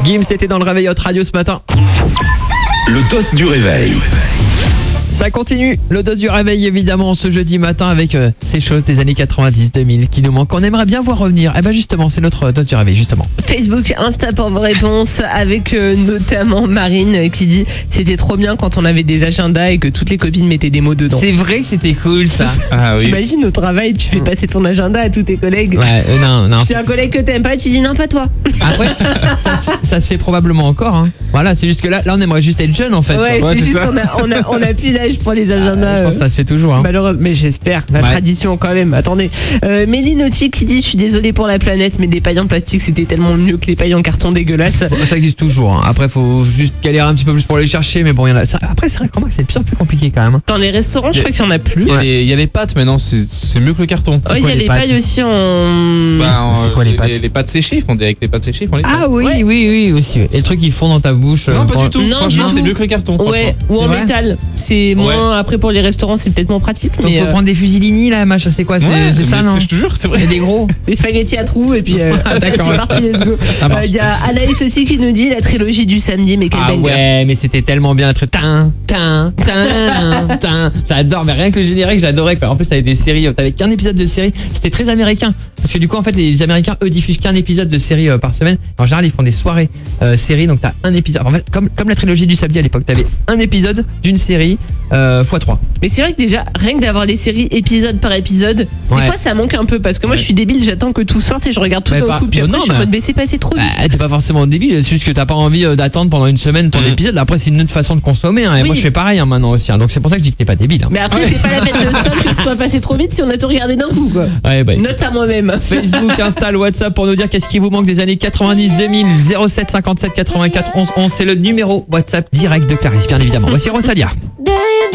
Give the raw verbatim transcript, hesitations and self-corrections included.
Gims était dans le réveil Hot Radio ce matin. Le dos du réveil. Ça continue, le dos du réveil évidemment ce jeudi matin avec euh, ces choses des années quatre-vingt-dix deux mille qui nous manquent. On aimerait bien voir revenir. Eh ben justement, c'est notre dos du réveil justement. Facebook, Insta pour vos réponses avec euh, notamment Marine euh, qui dit c'était trop bien quand on avait des agendas et que toutes les copines mettaient des mots dedans. C'est vrai que c'était cool ça. Ah oui. T'imagines au travail, tu fais passer ton agenda à tous tes collègues. Ouais, euh, non, non. C'est un collègue que t'aimes pas, tu dis non, pas toi. Après, ça, se, ça se fait probablement encore. Hein. Voilà, c'est juste que là, là, on aimerait juste être jeune en fait. Ouais, Ouais, c'est c'est juste ça. qu'on a, on a, on a plus l'âge pour les agendas. Ah, je pense que ça se fait toujours. Hein. Malheureusement, mais j'espère. La Ouais. tradition quand même. Attendez. Euh, Mélinotti qui dit je suis désolée pour la planète, mais des pailles en plastique c'était tellement mieux que les pailles en carton dégueulasses. Ça existe toujours. Hein. Après, faut juste galérer un petit peu plus pour les chercher, mais bon, il y en a. Ça, après, c'est vrai que c'est de plus en plus compliqué quand même. Hein. Dans les restaurants, je crois qu'il y en a plus. Il y, a Ouais. les, il y a les pâtes maintenant, c'est c'est mieux que le carton. Ouais, il y quoi, a les les pâtes pailles aussi en. Bah, en- C'est quoi, les pâtes les, les pâtes séchées, ils font des, avec les pâtes séchées, ils font les Ah oui, Ouais. oui, oui, aussi. Et le truc qu'ils font dans ta bouche. Non, euh, pas quand- du tout. Non, Franchement, du c'est tout. mieux que le carton. Ouais, ou C'est en vrai métal. C'est moins. Après, pour les restaurants, c'est peut-être moins pratique. Donc, Mais faut euh, prendre des fusilini là, machin, c'est quoi? C'est Ouais, c'est ça, mais non? Je te jure, c'est vrai. Et des gros. les spaghettis à trous, et puis euh, D'accord. c'est parti, let's go. Ça marche. Il y a Anaïs aussi qui nous dit la trilogie du samedi, mais quel Ah banger. ouais, mais c'était tellement bien être tin, tin, tin, tin. J'adore, mais rien que le générique, j'adorais quoi. En plus, t'avais des séries, t'avais qu'un épisode de série. C'était très américain. Parce que du coup, en fait, les Américains, eux, diffusent qu'un épisode de série euh, par semaine. En général, ils font des soirées euh, séries, donc t'as un épisode. En fait, comme, comme la trilogie du samedi à l'époque, t'avais un épisode d'une série euh, fois trois. Mais c'est vrai que déjà, rien que d'avoir les séries épisode par épisode, Ouais. des fois ça manque un peu parce que moi je suis débile, j'attends que tout sorte et je regarde tout Mais d'un pas- coup. Puis mais après non, je suis en mais- mode, mais c'est passé trop vite. Bah, t'es pas forcément débile, c'est juste que t'as pas envie euh, d'attendre pendant une semaine ton Mm. épisode. Après, c'est une autre façon de consommer. Hein, et Oui. moi, je fais pareil hein, maintenant aussi. Hein, donc, c'est pour ça que je dis que t'es pas débile. Hein. Mais après, c'est pas la peine de se plaindre que ce soit passé trop vite si on a tout regardé d'un coup, quoi. Ouais, bah, Note à moi-même. Facebook, Insta, le WhatsApp pour nous dire qu'est-ce qui vous manque des années quatre-vingt-dix deux mille. Zéro sept cinquante-sept quatre-vingt-quatre onze onze, c'est le numéro WhatsApp direct de Clarisse, bien évidemment. Voici Rosalia.